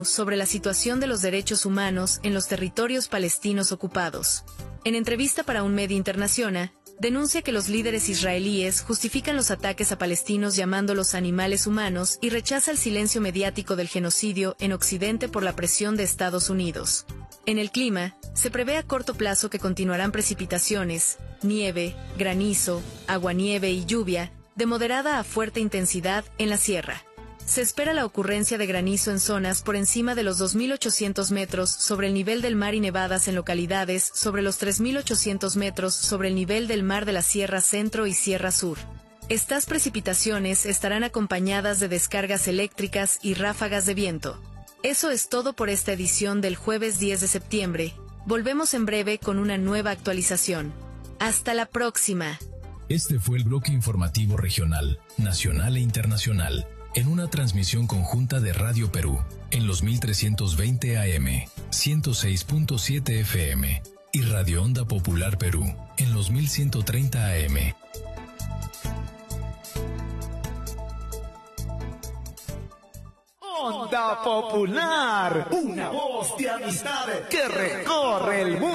sobre la situación de los derechos humanos en los territorios palestinos ocupados. En entrevista para un medio internacional, denuncia que los líderes israelíes justifican los ataques a palestinos llamándolos animales humanos y rechaza el silencio mediático del genocidio en Occidente por la presión de Estados Unidos. En el clima, se prevé a corto plazo que continuarán precipitaciones, nieve, granizo, aguanieve y lluvia, de moderada a fuerte intensidad en la sierra. Se espera la ocurrencia de granizo en zonas por encima de los 2.800 metros sobre el nivel del mar y nevadas en localidades sobre los 3.800 metros sobre el nivel del mar de la Sierra Centro y Sierra Sur. Estas precipitaciones estarán acompañadas de descargas eléctricas y ráfagas de viento. Eso es todo por esta edición del jueves 10 de septiembre. Volvemos en breve con una nueva actualización. Hasta la próxima. Este fue el bloque informativo regional, nacional e internacional, en una transmisión conjunta de Radio Perú, en los 1320 AM, 106.7 FM, y Radio Onda Popular Perú, en los 1130 AM. Onda Popular, una voz de amistad que recorre el mundo.